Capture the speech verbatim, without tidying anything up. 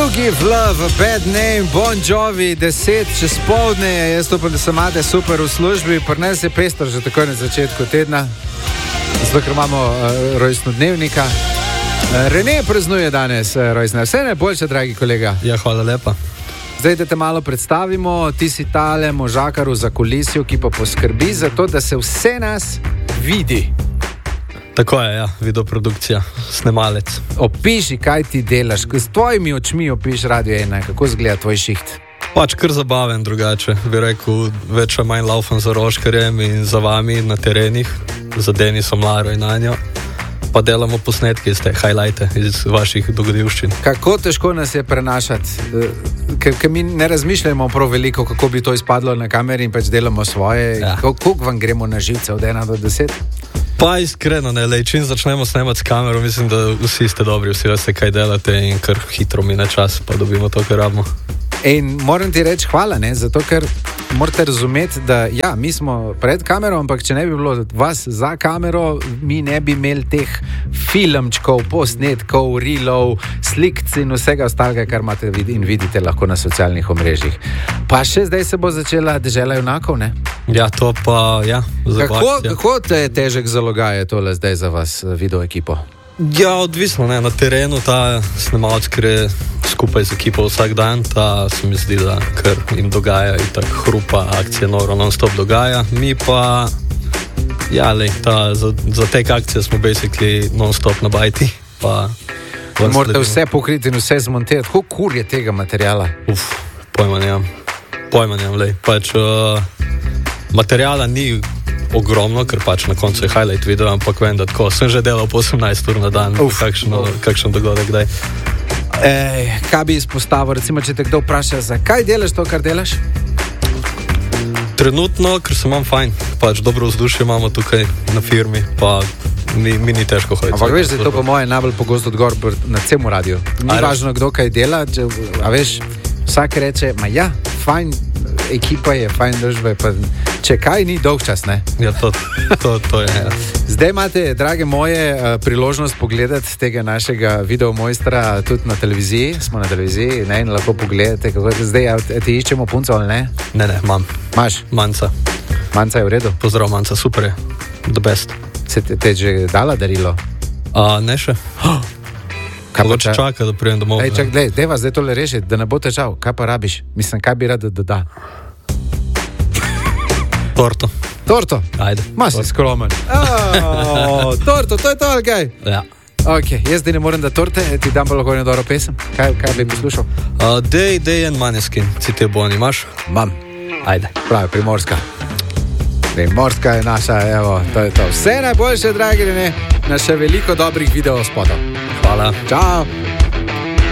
You Give Love a Bad Name, Bon Jovi, deset čez povdne, jaz upam, da se imate super v službi, pri nas je pestro že takoj na začetku tedna, zato ker imamo uh, rojstnodnevnika. Uh, Rene praznuje danes uh, rojstne, vse najboljše, dragi kolega. Ja, hvala lepa. Zdaj, da te malo predstavimo, ti si tale možakar v zakulisju, ki pa poskrbi za to, da se vse nas vidi. Tako je, ja, videoprodukcija, snemalec. Opiši, kaj ti delaš, s tvojimi očmi opiš Radio ena, kako izgleda tvoj šiht. Pač kar zabaven drugače, bi rekel, več ali manj laufam za Roškarjem in za vami na terenih, za Denisom, Laro in Anjo, pa delamo posnetke iz te highlighte, iz vaših dogodivščin. Kako težko nas je prenašati, ker, ker mi ne razmišljamo prav veliko, kako bi to izpadlo na kameri in pač delamo svoje, ja. Kako vam gremo na živce od ena do deset? Pa iskreno, ne, lej, čim začnemo snemati s kamero, mislim, da vsi ste dobri, vsi veste, kaj delate in kar hitro mine čas, pa dobimo to, kar rabimo. In moram ti reči hvala, ne, zato ker morate razumeti, da ja, mi smo pred kamero, ampak če ne bi bilo vas za kamero, mi ne bi imeli teh filmčkov, posnetkov, reelov, slikc in vsega ostalega, kar imate in vidite lahko na socialnih omrežjih. Pa še zdaj se bo začela dežela junakov, ne? Ja, to pa, ja, za kako, kako te je težek zalogaj je tole zdaj za vas video ekipo? Ja, odvisno, ne, na terenu ta snemalec, ker je skupaj z ekipo vsak dan, ta se mi zdi, da kar jim dogaja in tako hrupa, akcija noro non-stop dogaja. Mi pa, ja, lej, ta, za, za tek akcije smo basically non-stop na bajti, pa... Morate vse pokriti in vse zmontirati. Kako kur je tega materijala? Uf, pojma nemam, pojma nemam, lej, pač uh, materijala ni ogromno, ker pač na koncu je highlight video, ampak vem, da tako, sem že delal po osemnajst ur na dan, uf, kakšno, kakšen dogodek, daj. Ej, kaj bi izpostavil, recimo, če te kdo vpraša, zakaj delaš to, kar delaš? Trenutno, ker se imam fajn, pač dobro vzdušje imamo tukaj na firmi, pa mi, mi ni težko hoditi. Ampak veš, da je to po moje najbolj pogost odgovor na celem radiju. Ni Aj, važno, kdo kaj dela, če, a veš, vsak reče, ma ja, fajn, ekipa je, fajn družba je, pa če kaj ni dolg čas, ne? Ja, to, to, to je. Ja. Zdaj imate, drage moje, priložnost pogledati tega našega videomojstra tudi na televiziji, smo na televiziji, ne, in lahko pogledate, kako je zdaj, a ti iščemo punco ali ne? Ne, ne, imam. Imaš? Manca. Manca je v redu? Pozdrav, Manca, super je, the best. Se te, te že dala darilo? A, ne še. Oh. Mogoče čaka, da prijem domov. Ej, čak, dej, dej vas zdaj tole rešiti, da ne bo težav. Kaj pa rabiš? Mislim, kaj bi rad, da da? Torto. Torto? Ajde. Ma si skromen. Oh, torto, to je to, ali kaj? Ja. Ok, jaz zdaj ne morem da torte, ti dam pa lahko eno dobro pesem. Kaj, kaj bi poslušal? Uh, dej, dej en Maneskin, si te boni, imaš? Mam. Ajde. Pravi, Primorska. Primorska je naša, evo, to je to. Vse najboljše, dragi, ne? Na še veliko dobrih video spotov. Hvala. Čau.